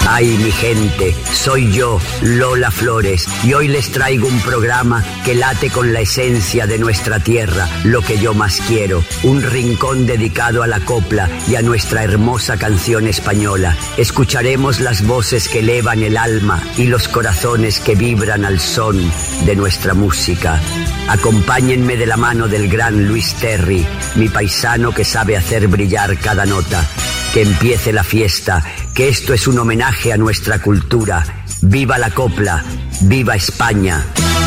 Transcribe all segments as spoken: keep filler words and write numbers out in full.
Ay, mi gente, soy yo, Lola Flores, y hoy les traigo un programa que late con la esencia de nuestra tierra, lo que yo más quiero, un rincón dedicado a la copla y a nuestra hermosa canción española. Escucharemos las voces que elevan el alma y los corazones que vibran al son de nuestra música. Acompáñenme de la mano del gran Luis Terry, mi paisano que sabe hacer brillar cada nota. Que empiece la fiesta, que esto es un homenaje a nuestra cultura. ¡Viva la copla! ¡Viva España!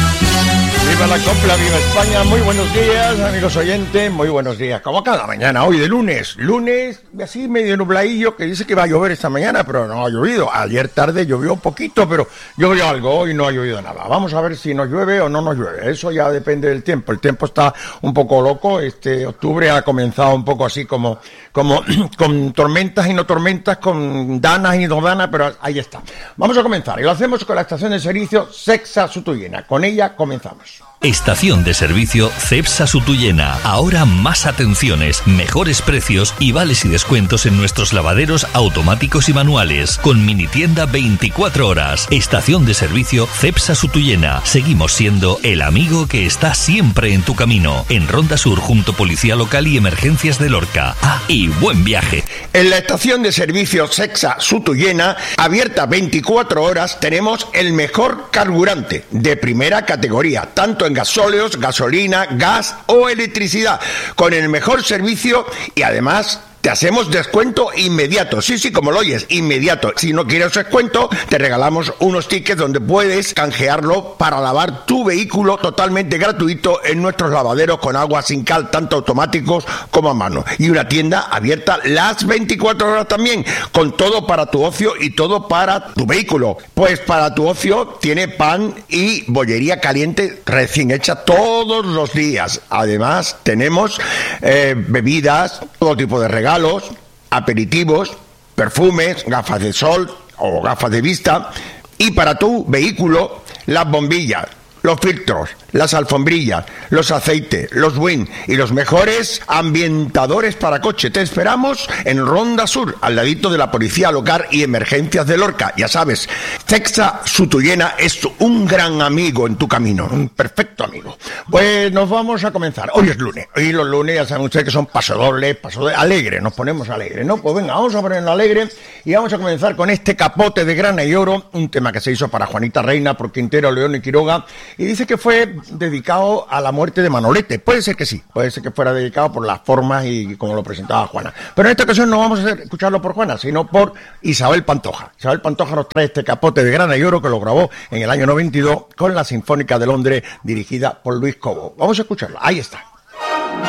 ¡Viva la copla! ¡Viva España! Muy buenos días, amigos oyentes, muy buenos días. Como cada mañana, hoy de lunes, lunes así medio nubladillo, que dice que va a llover esta mañana, pero no ha llovido. Ayer tarde llovió un poquito, pero llovió algo, hoy no ha llovido nada. Vamos a ver si nos llueve o no nos llueve, eso ya depende del tiempo. El tiempo está un poco loco, este octubre ha comenzado un poco así como, como con tormentas y no tormentas, con danas y no danas, pero ahí está. Vamos a comenzar, y lo hacemos con la estación de servicio Cepsa Sutuyena. Con ella comenzamos. Estación de servicio Cepsa Sutuyena. Ahora más atenciones, mejores precios y vales y descuentos en nuestros lavaderos automáticos y manuales. Con mini tienda veinticuatro horas. Estación de servicio Cepsa Sutuyena. Seguimos siendo el amigo que está siempre en tu camino. En Ronda Sur, junto Policía Local y Emergencias de Lorca. Ah, y buen viaje. En la estación de servicio Cepsa Sutuyena, abierta veinticuatro horas, tenemos el mejor carburante de primera categoría, tanto en gasóleos, gasolina, gas o electricidad, con el mejor servicio y además te hacemos descuento inmediato. Sí, sí, como lo oyes, inmediato. Si no quieres descuento, te regalamos unos tickets donde puedes canjearlo para lavar tu vehículo totalmente gratuito en nuestros lavaderos con agua sin cal, tanto automáticos como a mano. Y una tienda abierta las veinticuatro horas también, con todo para tu ocio y todo para tu vehículo. Pues para tu ocio tiene pan y bollería caliente recién hecha todos los días. Además, tenemos eh, bebidas, todo tipo de regalos, aperitivos, perfumes, gafas de sol o gafas de vista, y para tu vehículo las bombillas, los filtros, las alfombrillas, los aceites, los win y los mejores ambientadores para coche. Te esperamos en Ronda Sur, al ladito de la Policía Local y Emergencias de Lorca. Ya sabes, Cepsa Sutuyena es un gran amigo en tu camino, un perfecto amigo. Pues nos vamos a comenzar. Hoy es lunes, hoy los lunes ya saben ustedes que son pasodobles, pasodobles, alegre, nos ponemos alegre, ¿no? Pues venga, vamos a ponernos alegre y vamos a comenzar con este Capote de Grana y Oro, un tema que se hizo para Juanita Reina por Quintero, León y Quiroga, y dice que fue dedicado a la muerte de Manolete. Puede ser que sí, puede ser que fuera dedicado por las formas y como lo presentaba Juana. Pero en esta ocasión no vamos a hacer, escucharlo por Juana, sino por Isabel Pantoja. Isabel Pantoja nos trae este Capote de Grana y Oro que lo grabó en el año noventa y dos con la Sinfónica de Londres, dirigida por Luis Cobo. Vamos a escucharlo, ahí está.